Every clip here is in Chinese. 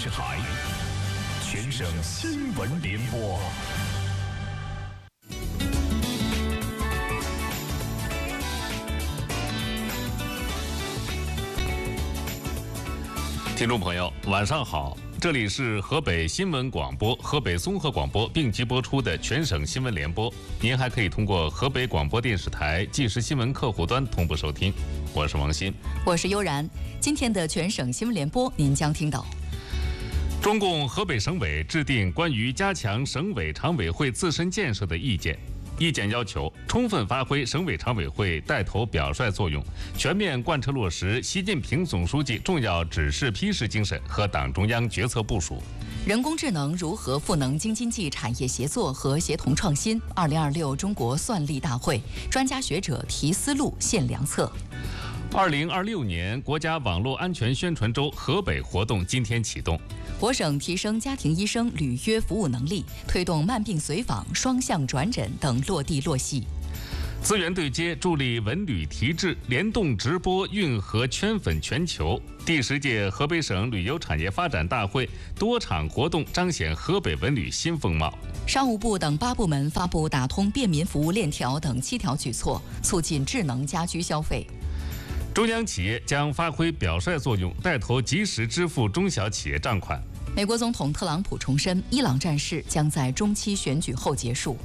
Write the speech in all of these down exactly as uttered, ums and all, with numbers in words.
视台，全省新闻联播。听众朋友，晚上好，这里是河北新闻广播、河北综合广播并机播出的全省新闻联播。您还可以通过河北广播电视台即时新闻客户端同步收听。我是王鑫， 我是悠然。今天的全省新闻联播，您将听到： 中共河北省委制定关于加强省委常委会自身建设的意见。意见要求充分发挥省委常委会带头表率作用，全面贯彻落实习近平总书记重要指示批示精神和党中央决策部署。 人工智能如何赋能京津冀产业协作和协同创新？二零二六中国算力大会，专家学者提思路、献良策。 二零二六年国家网络安全宣传周河北活动今天启动。 我省提升家庭医生履约服务能力，推动慢病随访、双向转诊等落地落细。 资源对接助力文旅提质，联动直播运河圈粉全球。第十届河北省旅游产业发展大会多场活动彰显河北文旅新风貌。 商务部等八部门发布打通便民服务链条等七条举措，促进智能家居消费。 中央企业将发挥表率作用，带头及时支付中小企业账款。 美国总统特朗普重申，伊朗战事将在中期选举后结束。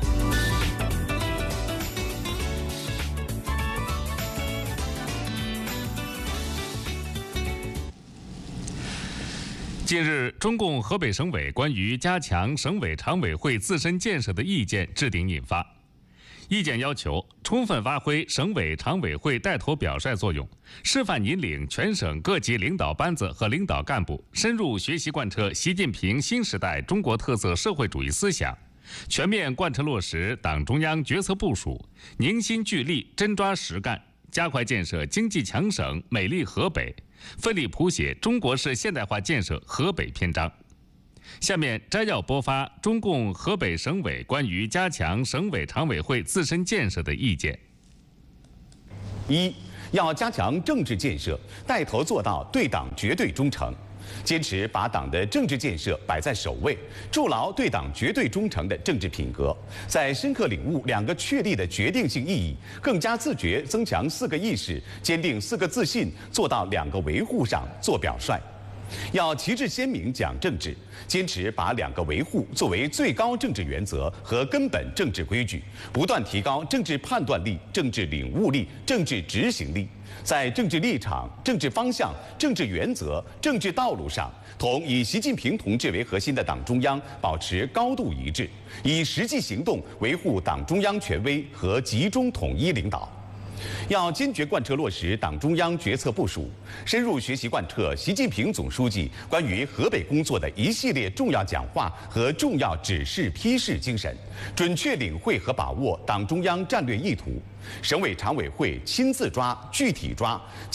近日，中共河北省委关于加强省委常委会自身建设的意见制定印发。意见要求充分发挥省委常委会带头表率作用，示范引领全省各级领导班子和领导干部深入学习贯彻习近平新时代中国特色社会主义思想，全面贯彻落实党中央决策部署，凝心聚力真抓实干，加快建设经济强省美丽河北，奋力谱写中国式现代化建设河北篇章。下面摘要播发中共河北省委关于加强省委常委会自身建设的意见。 一，要加强政治建设，带头做到对党绝对忠诚，坚持把党的政治建设摆在首位，筑牢对党绝对忠诚的政治品格，在深刻领悟两个确立的决定性意义，更加自觉增强四个意识，坚定四个自信，做到两个维护上做表率。要旗帜鲜明讲政治，坚持把两个维护作为最高政治原则和根本政治规矩，不断提高政治判断力、政治领悟力、政治执行力，在政治立场、政治方向、政治原则、政治道路上，同以习近平同志为核心的党中央保持高度一致，以实际行动维护党中央权威和集中统一领导。要坚决贯彻落实党中央决策部署，深入学习贯彻习近平总书记关于河北工作的一系列重要讲话和重要指示批示精神，准确领会和把握党中央战略意图。省委常委会亲自抓、具体抓。